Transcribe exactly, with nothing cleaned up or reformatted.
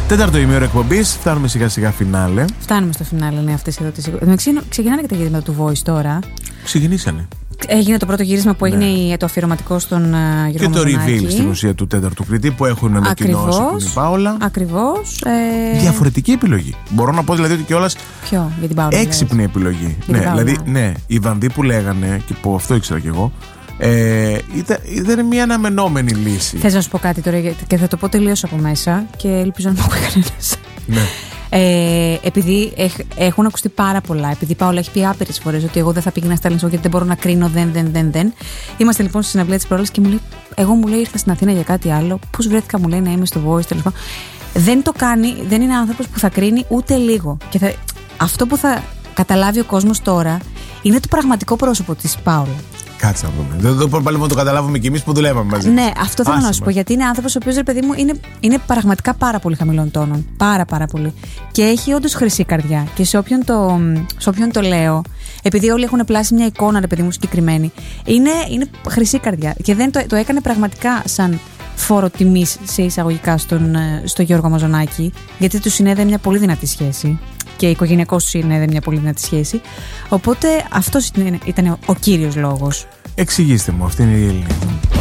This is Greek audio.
Τέταρτο ημίωρο εκπομπής, φτάνουμε σιγά σιγά φινάλε. Φτάνουμε στο φινάλε, ναι, αυτές εδώ τις. Ξεκινάνε και τα γυρίσματα του Voice τώρα. Ξεκινήσανε. Έγινε το πρώτο γύρισμα που έγινε ναι. το αφιερωματικό στον uh, Γιώργο Μαζονάκη. Και το reveal στην ουσία του τέταρτου κριτή που έχουν ανακοινώσει την Πάολα. Ακριβώς. Ε... Διαφορετική επιλογή. Μπορώ να πω δηλαδή ότι κιόλας. Ποιο, για την Πάολα. Έξυπνη λες. Επιλογή. Ναι, δηλαδή, ναι, οι Βανδί που λέγανε και που αυτό ήξερα κι εγώ. Ε, ήταν, ήταν μια αναμενόμενη λύση. Θες να σου πω κάτι τώρα και θα το πω τελείως από μέσα και ελπίζω να μην ακούει κανένας. Ναι. Ε, επειδή έχ, έχουν ακουστεί πάρα πολλά, επειδή η Πάολα έχει πει άπειρες φορές ότι εγώ δεν θα πήγαινα στα Ελληνικά γιατί δεν μπορώ να κρίνω, δεν, δεν, δεν, δεν. Είμαστε λοιπόν στη συναυλία της προάλλης και μου λέει, εγώ μου λέει ήρθα στην Αθήνα για κάτι άλλο. Πώς βρέθηκα, μου λέει, να είμαι στο Voice, τέλος πάντων. Δεν το κάνει, δεν είναι άνθρωπος που θα κρίνει ούτε λίγο. Και θα, αυτό που θα καταλάβει ο κόσμος τώρα είναι το πραγματικό πρόσωπο της Πάολα. Κάτσε να δούμε. Δεν το πάλι να το καταλάβουμε κι εμείς που δουλεύαμε μαζί. Ναι, αυτό θέλω να σου πω. Γιατί είναι άνθρωπος ο οποίος, ρε παιδί μου, είναι, είναι πραγματικά πάρα πολύ χαμηλών τόνων. Πάρα πάρα πολύ. Και έχει όντως χρυσή καρδιά. Και σε όποιον το, σε όποιον το λέω, επειδή όλοι έχουν πλάσει μια εικόνα, ρε παιδί μου, συγκεκριμένη, είναι, είναι χρυσή καρδιά. Και δεν το, το έκανε πραγματικά σαν φόρο τιμής σε εισαγωγικά στον, στο Γιώργο Μαζονάκη, γιατί του συνέδε μια πολύ δυνατή σχέση. Και οικογενειακώς του συνέδε μια πολύ δυνατή σχέση. Οπότε αυτός ήταν ο κύριος λόγος. Εξηγήστε μου, αυτή είναι η Έλληνη.